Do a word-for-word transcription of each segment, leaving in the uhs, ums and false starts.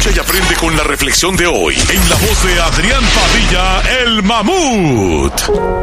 Escucha y aprende con la reflexión de hoy en la voz de Adrián Padilla, el Mamut.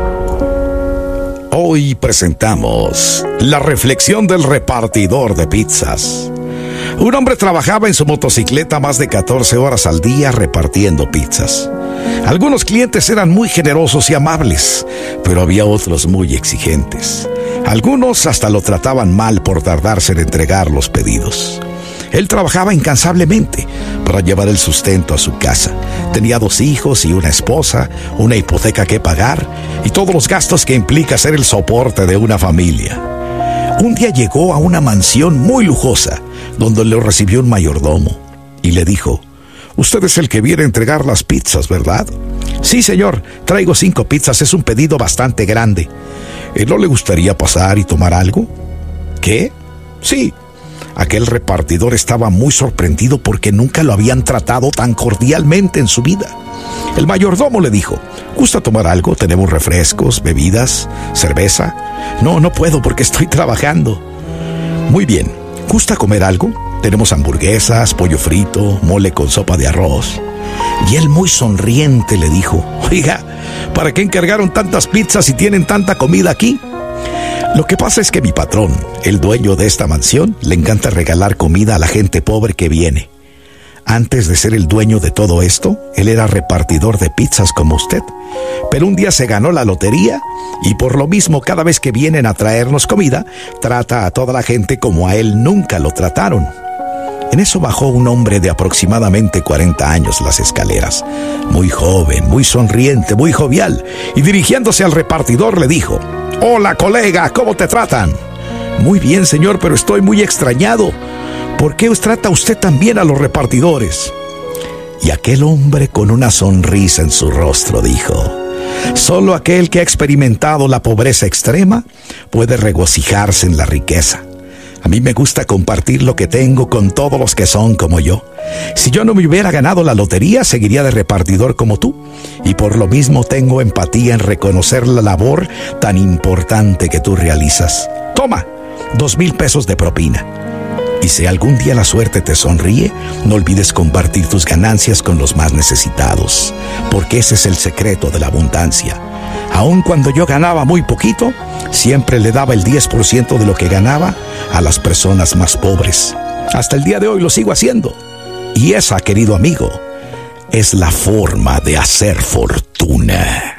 Hoy presentamos la reflexión del repartidor de pizzas. Un hombre trabajaba en su motocicleta más de catorce horas al día repartiendo pizzas. Algunos clientes eran muy generosos y amables, pero había otros muy exigentes. Algunos hasta lo trataban mal por tardarse en entregar los pedidos. Él trabajaba incansablemente para llevar el sustento a su casa. Tenía dos hijos y una esposa, una hipoteca que pagar y todos los gastos que implica ser el soporte de una familia. Un día llegó a una mansión muy lujosa, donde lo recibió un mayordomo y le dijo: «Usted es el que viene a entregar las pizzas, ¿verdad?» «Sí, señor, traigo cinco pizzas, es un pedido bastante grande». «¿No le gustaría pasar y tomar algo?» «¿Qué?» «Sí». Aquel repartidor estaba muy sorprendido porque nunca lo habían tratado tan cordialmente en su vida. El mayordomo le dijo: «¿Gusta tomar algo? Tenemos refrescos, bebidas, cerveza». «No, no puedo porque estoy trabajando». «Muy bien. ¿Gusta comer algo? Tenemos hamburguesas, pollo frito, mole con sopa de arroz». Y él muy sonriente le dijo: «Oiga, ¿para qué encargaron tantas pizzas si tienen tanta comida aquí?» «Lo que pasa es que mi patrón, el dueño de esta mansión, le encanta regalar comida a la gente pobre que viene. Antes de ser el dueño de todo esto, él era repartidor de pizzas como usted. Pero un día se ganó la lotería y por lo mismo cada vez que vienen a traernos comida, trata a toda la gente como a él nunca lo trataron». En eso bajó un hombre de aproximadamente cuarenta años las escaleras, muy joven, muy sonriente, muy jovial, y dirigiéndose al repartidor le dijo: «Hola, colega, ¿cómo te tratan?» «Muy bien, señor, pero estoy muy extrañado. ¿Por qué os trata usted tan bien a los repartidores?» Y aquel hombre con una sonrisa en su rostro dijo: «Solo aquel que ha experimentado la pobreza extrema puede regocijarse en la riqueza. A mí me gusta compartir lo que tengo con todos los que son como yo. Si yo no me hubiera ganado la lotería, seguiría de repartidor como tú. Y por lo mismo tengo empatía en reconocer la labor tan importante que tú realizas. Toma, dos mil pesos de propina. Y si algún día la suerte te sonríe, no olvides compartir tus ganancias con los más necesitados, porque ese es el secreto de la abundancia. Aun cuando yo ganaba muy poquito, siempre le daba el diez por ciento de lo que ganaba a las personas más pobres. Hasta el día de hoy lo sigo haciendo. Y esa, querido amigo, es la forma de hacer fortuna».